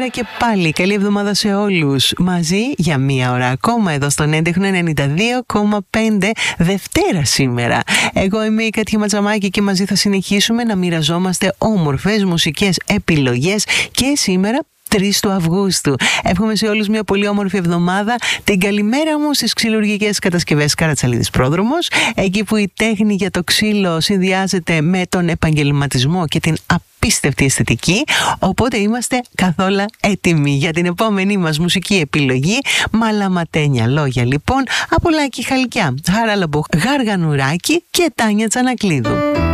Καλημέρα και πάλι. Καλή εβδομάδα σε όλους. Μαζί για μία ώρα ακόμα εδώ στον έντεχνο 92,5 Δευτέρα σήμερα. Εγώ είμαι η Κάτια Ματζαμάκη και μαζί θα συνεχίσουμε να μοιραζόμαστε όμορφες μουσικές επιλογές και σήμερα 3 του Αυγούστου. Εύχομαι σε όλους μια πολύ όμορφη εβδομάδα. Την καλημέρα μου στις ξυλουργικές κατασκευές Καρατσαλίδης Πρόδρομος, εκεί που η τέχνη για το ξύλο συνδυάζεται με τον επαγγελματισμό και την απίστευτη αισθητική. Οπότε είμαστε καθόλου έτοιμοι για την επόμενη μας μουσική επιλογή. Μαλαματένια λόγια λοιπόν από Λάκη Χαλκιά, Χαράλαμπο Γαργανουράκη και Τάνια Τσανακλίδου.